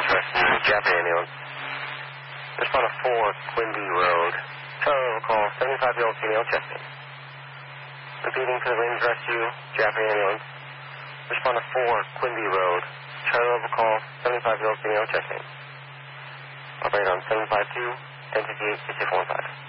Rescue, Japanese ambulance. Respond to 4 Quinby Road. Charlie will call 75-year-old female chest pain. Repeating to the Range Rescue, Japanese ambulance. Respond to 4 Quinby Road. Charlie will call 75-year-old female chest pain. Operate on 752, 1058, 6615.